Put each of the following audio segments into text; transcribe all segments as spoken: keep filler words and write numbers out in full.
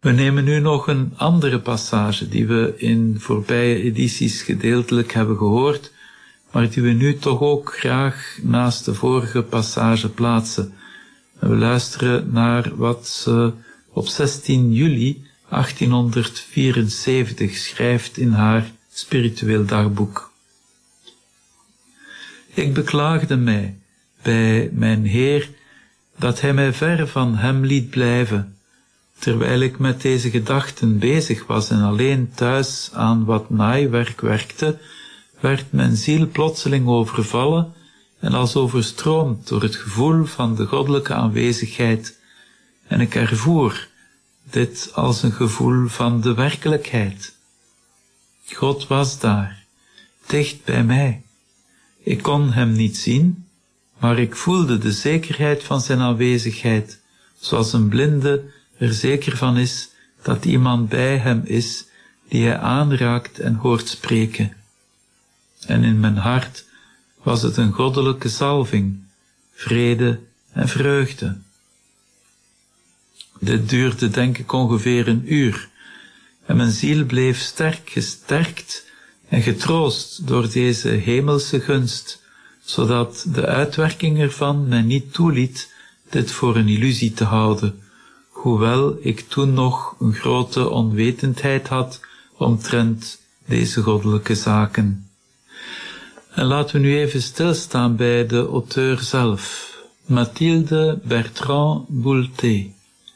We nemen nu nog een andere passage die we in voorbije edities gedeeltelijk hebben gehoord, maar die we nu toch ook graag naast de vorige passage plaatsen. En we luisteren naar wat ze op zestien juli achttienhonderdvierenzeventig schrijft in haar spiritueel dagboek. Ik beklaagde mij bij mijn Heer dat hij mij ver van hem liet blijven. Terwijl ik met deze gedachten bezig was en alleen thuis aan wat naaiwerk werkte, werd mijn ziel plotseling overvallen en als overstroomd door het gevoel van de goddelijke aanwezigheid, en ik ervoer dit als een gevoel van de werkelijkheid. God was daar, dicht bij mij. Ik kon hem niet zien, maar ik voelde de zekerheid van zijn aanwezigheid, zoals een blinde er zeker van is dat iemand bij hem is die hij aanraakt en hoort spreken. En in mijn hart was het een goddelijke zalving, vrede en vreugde. Dit duurde denk ik ongeveer een uur, en mijn ziel bleef sterk gesterkt en getroost door deze hemelse gunst, zodat de uitwerking ervan mij niet toeliet dit voor een illusie te houden, hoewel ik toen nog een grote onwetendheid had omtrent deze goddelijke zaken. En laten we nu even stilstaan bij de auteur zelf, Mathilde Bertrand Boulté.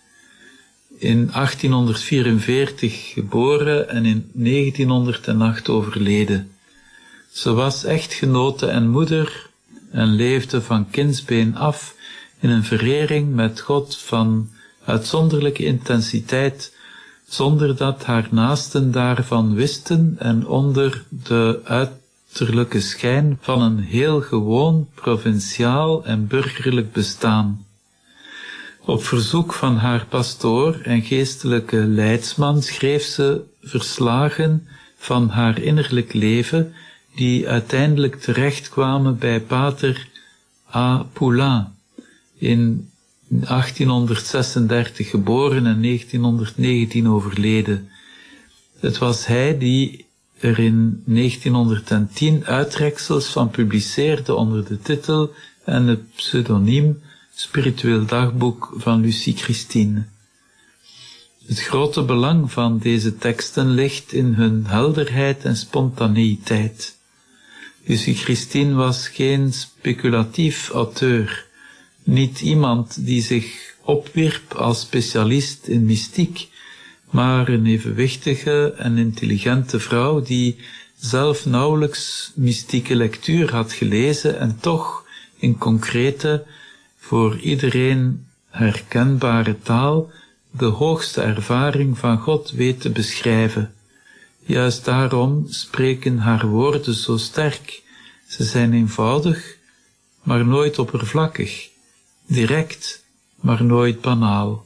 In achttienhonderdvierenveertig geboren en in negentienhonderdacht overleden. Ze was echtgenote en moeder en leefde van kindsbeen af in een verering met God van uitzonderlijke intensiteit, zonder dat haar naasten daarvan wisten en onder de uiterlijke schijn van een heel gewoon, provinciaal en burgerlijk bestaan. Op verzoek van haar pastoor en geestelijke leidsman schreef ze verslagen van haar innerlijk leven, die uiteindelijk terechtkwamen bij pater A. Poulain, in achttienhonderdzesendertig geboren en negentienhonderdnegentien overleden. Het was hij die er in negentienhonderdtien uittreksels van publiceerde onder de titel en het pseudoniem Spiritueel dagboek van Lucie Christine. Het grote belang van deze teksten ligt in hun helderheid en spontaneïteit. Lucie Christine was geen speculatief auteur, niet iemand die zich opwierp als specialist in mystiek, maar een evenwichtige en intelligente vrouw die zelf nauwelijks mystieke lectuur had gelezen en toch in concrete, voor iedereen herkenbare taal de hoogste ervaring van God weet te beschrijven. Juist daarom spreken haar woorden zo sterk. Ze zijn eenvoudig, maar nooit oppervlakkig, direct, maar nooit banaal.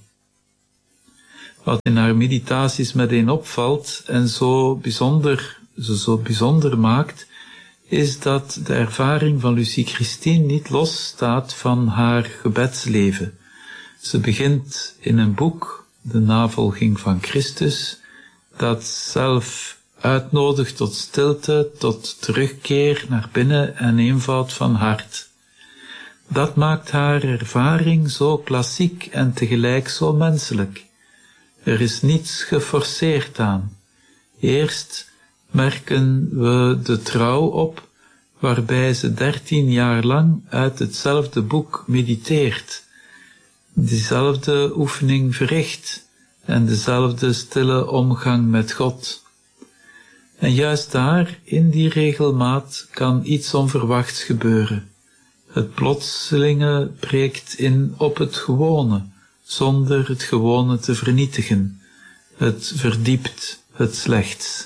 Wat in haar meditaties meteen opvalt en zo bijzonder, ze zo bijzonder maakt, is dat de ervaring van Lucie Christine niet losstaat van haar gebedsleven. Ze begint in een boek, De Navolging van Christus, dat zelf uitnodigt tot stilte, tot terugkeer naar binnen en eenvoud van hart. Dat maakt haar ervaring zo klassiek en tegelijk zo menselijk. Er is niets geforceerd aan. Eerst merken we de trouw op, waarbij ze dertien jaar lang uit hetzelfde boek mediteert, dezelfde oefening verricht en dezelfde stille omgang met God. En juist daar, in die regelmaat, kan iets onverwachts gebeuren. Het plotselinge breekt in op het gewone, zonder het gewone te vernietigen. Het verdiept het slechts.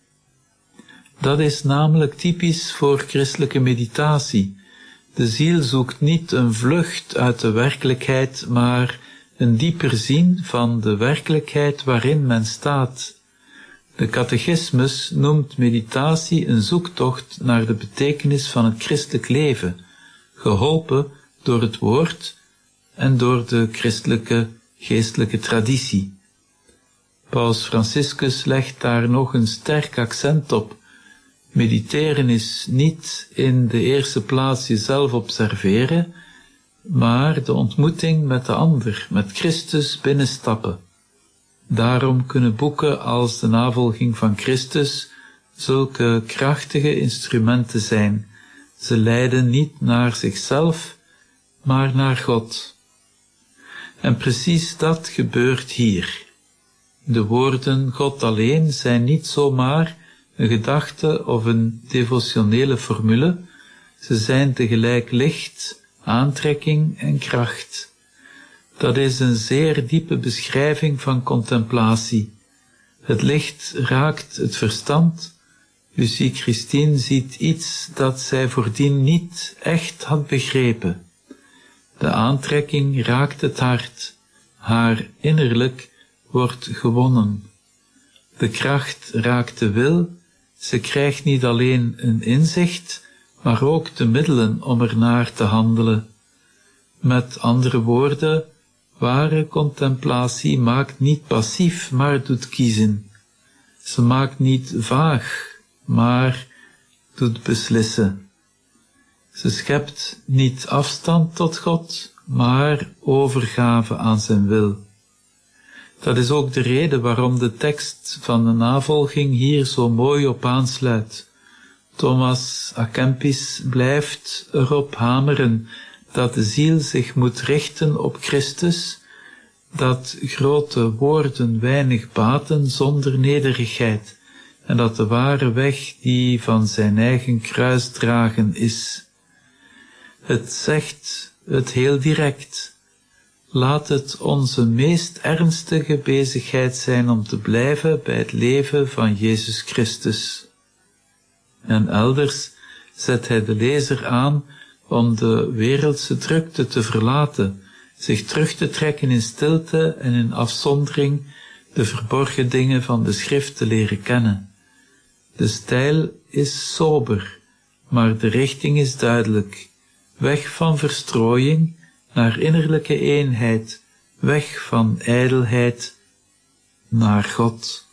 Dat is namelijk typisch voor christelijke meditatie. De ziel zoekt niet een vlucht uit de werkelijkheid, maar een dieper zien van de werkelijkheid waarin men staat. De catechismus noemt meditatie een zoektocht naar de betekenis van het christelijk leven, geholpen door het woord en door de christelijke geestelijke traditie. Paus Franciscus legt daar nog een sterk accent op. Mediteren is niet in de eerste plaats jezelf observeren, maar de ontmoeting met de ander, met Christus binnenstappen. Daarom kunnen boeken als De Navolging van Christus zulke krachtige instrumenten zijn. Ze leiden niet naar zichzelf, maar naar God. En precies dat gebeurt hier. De woorden God alleen zijn niet zomaar een gedachte of een devotionele formule, ze zijn tegelijk licht, aantrekking en kracht. Dat is een zeer diepe beschrijving van contemplatie. Het licht raakt het verstand. Lucie Christine ziet iets dat zij voordien niet echt had begrepen. De aantrekking raakt het hart. Haar innerlijk wordt gewonnen. De kracht raakt de wil. Ze krijgt niet alleen een inzicht, maar ook de middelen om ernaar te handelen. Met andere woorden, ware contemplatie maakt niet passief, maar doet kiezen. Ze maakt niet vaag, maar doet beslissen. Ze schept niet afstand tot God, maar overgave aan zijn wil. Dat is ook de reden waarom de tekst van de navolging hier zo mooi op aansluit. Thomas à Kempis blijft erop hameren dat de ziel zich moet richten op Christus, dat grote woorden weinig baten zonder nederigheid, en dat de ware weg die van zijn eigen kruis dragen is. Het zegt het heel direct. Laat het onze meest ernstige bezigheid zijn om te blijven bij het leven van Jezus Christus. En elders zet hij de lezer aan om de wereldse drukte te verlaten, zich terug te trekken in stilte en in afzondering, de verborgen dingen van de schrift te leren kennen. De stijl is sober, maar de richting is duidelijk. Weg van verstrooiing naar innerlijke eenheid, weg van ijdelheid naar God.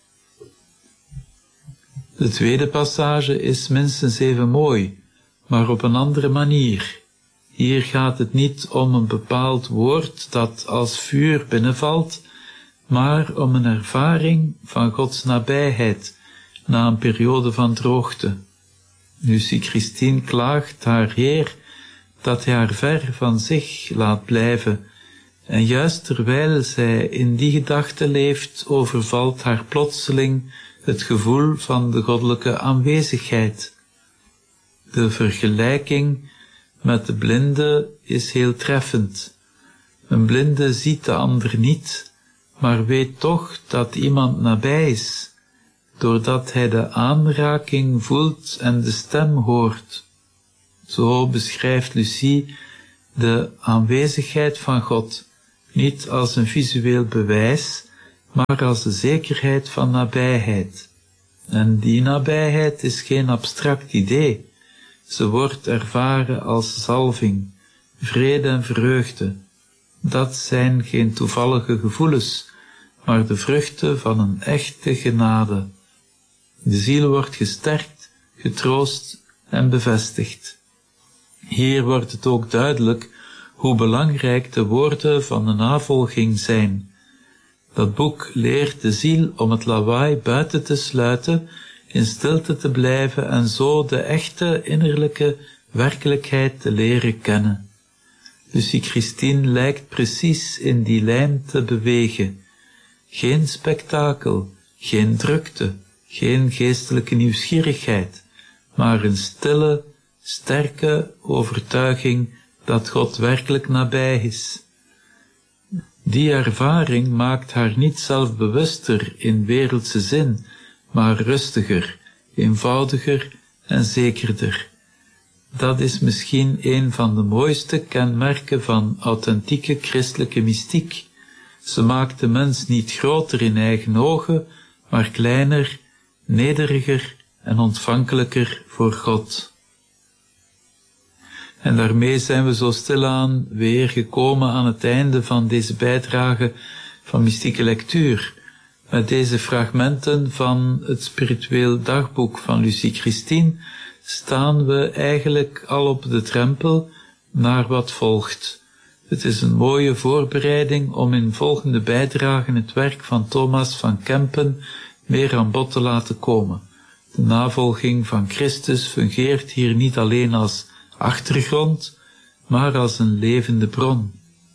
De tweede passage is minstens even mooi, maar op een andere manier. Hier gaat het niet om een bepaald woord dat als vuur binnenvalt, maar om een ervaring van Gods nabijheid na een periode van droogte. Lucie Christine klaagt haar Heer dat hij haar ver van zich laat blijven, en juist terwijl zij in die gedachte leeft, overvalt haar plotseling het gevoel van de goddelijke aanwezigheid. De vergelijking met de blinde is heel treffend. Een blinde ziet de ander niet, maar weet toch dat iemand nabij is, doordat hij de aanraking voelt en de stem hoort. Zo beschrijft Lucie de aanwezigheid van God niet als een visueel bewijs, maar als de zekerheid van nabijheid. En die nabijheid is geen abstract idee. Ze wordt ervaren als zalving, vrede en vreugde. Dat zijn geen toevallige gevoelens, maar de vruchten van een echte genade. De ziel wordt gesterkt, getroost en bevestigd. Hier wordt het ook duidelijk hoe belangrijk de woorden van de navolging zijn. Dat boek leert de ziel om het lawaai buiten te sluiten, in stilte te blijven en zo de echte innerlijke werkelijkheid te leren kennen. Lucie Christine lijkt precies in die lijn te bewegen. Geen spektakel, geen drukte, geen geestelijke nieuwsgierigheid, maar een stille, sterke overtuiging dat God werkelijk nabij is. Die ervaring maakt haar niet zelfbewuster in wereldse zin, maar rustiger, eenvoudiger en zekerder. Dat is misschien een van de mooiste kenmerken van authentieke christelijke mystiek. Ze maakt de mens niet groter in eigen ogen, maar kleiner, nederiger en ontvankelijker voor God. En daarmee zijn we zo stilaan weer gekomen aan het einde van deze bijdrage van mystieke lectuur. Met deze fragmenten van het spiritueel dagboek van Lucie Christine staan we eigenlijk al op de drempel naar wat volgt. Het is een mooie voorbereiding om in volgende bijdragen het werk van Thomas van Kempen meer aan bod te laten komen. De navolging van Christus fungeert hier niet alleen als achtergrond, maar als een levende bron.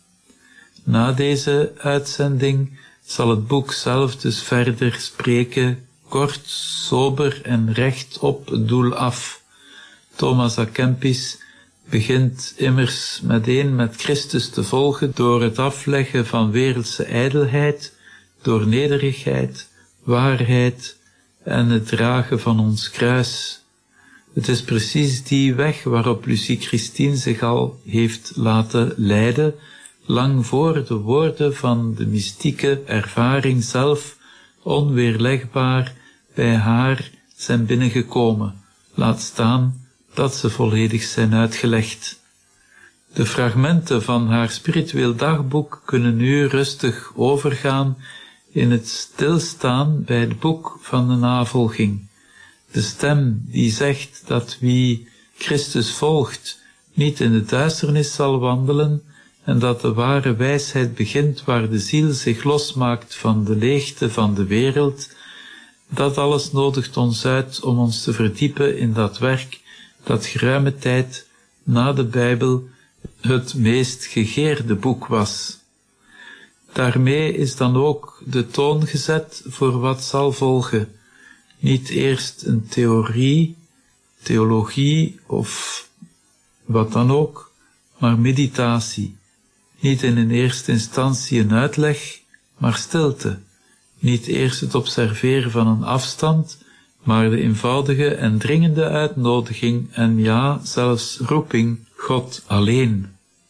Na deze uitzending zal het boek zelf dus verder spreken, kort, sober en recht op het doel af. Thomas à Kempis begint immers meteen met Christus te volgen door het afleggen van wereldse ijdelheid, door nederigheid, waarheid en het dragen van ons kruis. Het is precies die weg waarop Lucie Christine zich al heeft laten leiden, lang voor de woorden van de mystieke ervaring zelf onweerlegbaar bij haar zijn binnengekomen, laat staan dat ze volledig zijn uitgelegd. De fragmenten van haar spiritueel dagboek kunnen nu rustig overgaan in het stilstaan bij het boek van de navolging. De stem die zegt dat wie Christus volgt niet in de duisternis zal wandelen en dat de ware wijsheid begint waar de ziel zich losmaakt van de leegte van de wereld, dat alles nodigt ons uit om ons te verdiepen in dat werk dat geruime tijd na de Bijbel het meest gegeerde boek was. Daarmee is dan ook de toon gezet voor wat zal volgen. Niet eerst een theorie, theologie of wat dan ook, maar meditatie. Niet in een eerste instantie een uitleg, maar stilte. Niet eerst het observeren van een afstand, maar de eenvoudige en dringende uitnodiging en ja, zelfs roeping God alleen.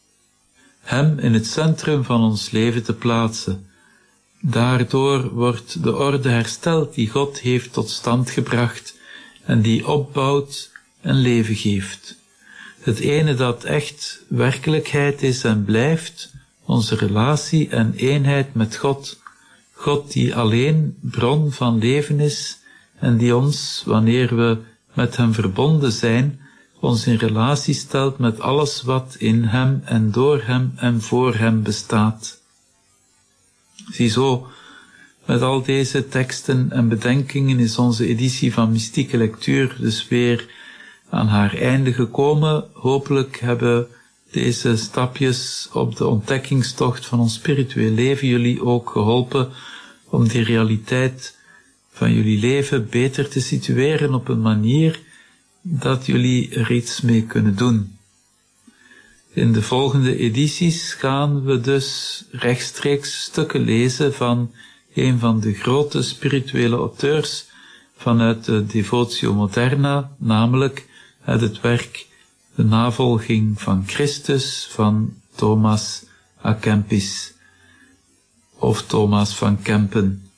Hem in het centrum van ons leven te plaatsen. Daardoor wordt de orde hersteld die God heeft tot stand gebracht en die opbouwt en leven geeft. Het ene dat echt werkelijkheid is en blijft, onze relatie en eenheid met God. God die alleen bron van leven is en die ons, wanneer we met hem verbonden zijn, ons in relatie stelt met alles wat in hem en door hem en voor hem bestaat. Ziezo, met al deze teksten en bedenkingen is onze editie van Mystieke Lectuur dus weer aan haar einde gekomen. Hopelijk hebben deze stapjes op de ontdekkingstocht van ons spiritueel leven jullie ook geholpen om die realiteit van jullie leven beter te situeren op een manier dat jullie er iets mee kunnen doen. In de volgende edities gaan we dus rechtstreeks stukken lezen van een van de grote spirituele auteurs vanuit de Devotio Moderna, namelijk uit het werk De Navolging van Christus van Thomas à Kempis of Thomas van Kempen.